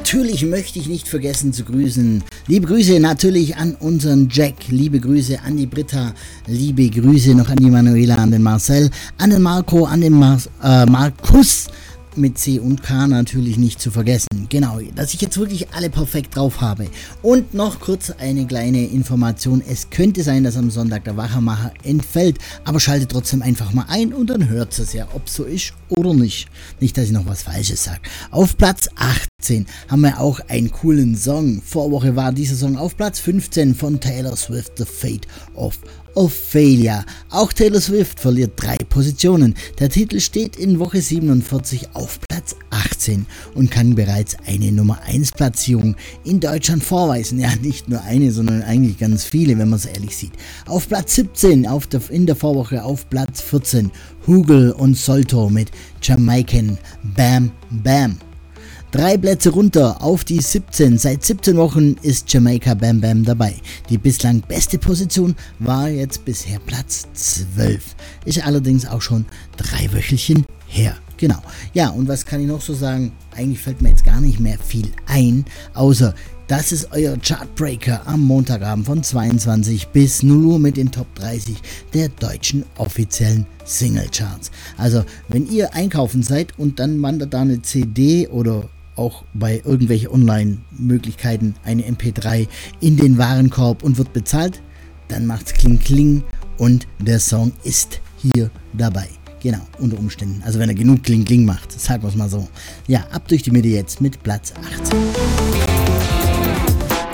natürlich möchte ich nicht vergessen zu grüßen. Liebe Grüße natürlich an unseren Jack, liebe Grüße an die Britta, liebe Grüße noch an die Manuela, an den Marcel, an den Marco, an den Markus mit C und K natürlich nicht zu vergessen. Genau, dass ich jetzt wirklich alle perfekt drauf habe. Und noch kurz eine kleine Information. Es könnte sein, dass am Sonntag der Wachermacher entfällt, aber schaltet trotzdem einfach mal ein und dann hört es ja, ob so ist oder nicht. Nicht, dass ich noch was Falsches sage. Auf Platz 18 haben wir auch einen coolen Song. Vorwoche war dieser Song auf Platz 15 von Taylor Swift, The Fate of Ophelia. Auch Taylor Swift verliert 3 Positionen. Der Titel steht in Woche 47 auf Platz 18 und kann bereits eine Nummer 1 Platzierung in Deutschland vorweisen. Ja, nicht nur eine, sondern eigentlich ganz viele, wenn man es ehrlich sieht. Auf Platz 17 in der Vorwoche auf Platz 14 Hugel und Solto mit Jamaican Bam Bam. 3 Plätze runter auf die 17. Seit 17 Wochen ist Jamaica Bam Bam dabei. Die bislang beste Position war jetzt bisher Platz 12. Ist allerdings auch schon 3 Wöchelchen her. Genau. Ja, und was kann ich noch so sagen? Eigentlich fällt mir jetzt gar nicht mehr viel ein, außer das ist euer Chartbreaker am Montagabend von 22 bis 0 Uhr mit den Top 30 der deutschen offiziellen Singlecharts. Also, wenn ihr einkaufen seid und dann wandert da eine CD oder auch bei irgendwelchen Online-Möglichkeiten eine MP3 in den Warenkorb und wird bezahlt, dann macht's Kling Kling und der Song ist hier dabei. Genau, unter Umständen. Also wenn er genug Kling Kling macht, sagen wir es mal so. Ja, ab durch die Mitte jetzt mit Platz 18.